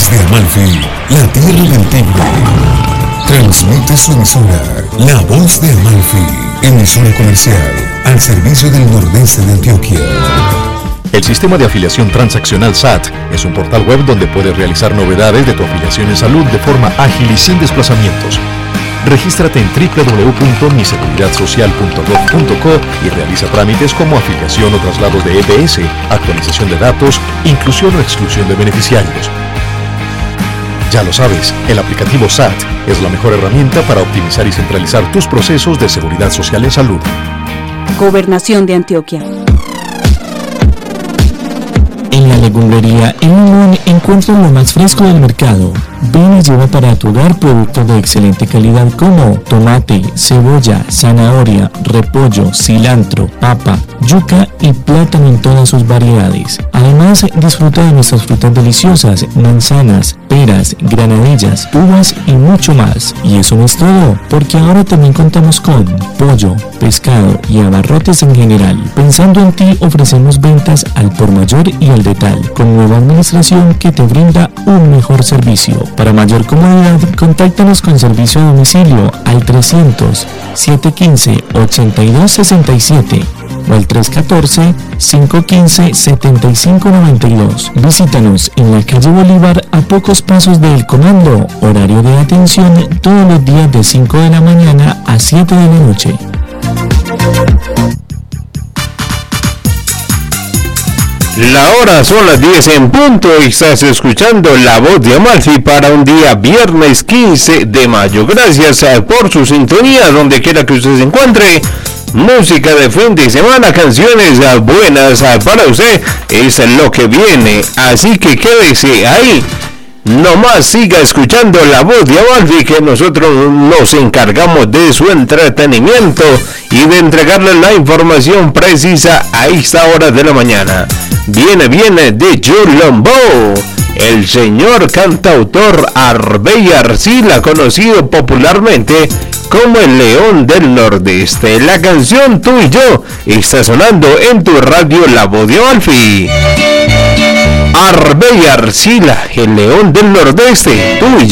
voz de Amalfi, la tierra del tigre. Transmite su emisora, La Voz de Amalfi, emisora comercial, al servicio del nordeste de Antioquia. El sistema de afiliación transaccional SAT es un portal web donde puedes realizar novedades de tu afiliación en salud de forma ágil y sin desplazamientos. Regístrate en www.miseguridadzocial.gov.co y realiza trámites como afiliación o traslados de EPS, actualización de datos, inclusión o exclusión de beneficiarios. Ya lo sabes, el aplicativo SAT es la mejor herramienta para optimizar y centralizar tus procesos de seguridad social en salud. Gobernación de Antioquia. En la legumbrería El Limón encuentras lo más fresco del mercado. Ven y lleva para tu hogar productos de excelente calidad como tomate, cebolla, zanahoria, repollo, cilantro, papa, yuca y plátano en todas sus variedades. Además, disfruta de nuestras frutas deliciosas, manzanas, peras, granadillas, uvas y mucho más. Y eso no es todo, porque ahora también contamos con pollo, pescado y abarrotes en general. Pensando en ti, ofrecemos ventas al por mayor y al detal, con nueva administración que te brinda un mejor servicio. Para mayor comodidad, contáctanos con servicio a domicilio al 300-715-8267 o al 314-515-7592. Visítanos en la calle Bolívar a pocos pasos del Comando. Horario de atención todos los días de 5 de la mañana a 7 de la noche. La hora son las 10 en punto y estás escuchando La Voz de Amalfi para un día viernes 15 de mayo. Gracias por su sintonía, donde quiera que usted se encuentre. Música de fin de semana, canciones buenas para usted, es lo que viene. Así que quédese ahí. Nomás siga escuchando La Voz de Amalfi, que nosotros nos encargamos de su entretenimiento y de entregarle la información precisa a esta hora de la mañana. Viene de Yolombo, el señor cantautor Arbey Arcila, conocido popularmente como el León del Nordeste. La canción Tú y Yo está sonando en tu radio La Voz de Amalfi. Arbey Arcila, el León del Nordeste, Tú y Yo.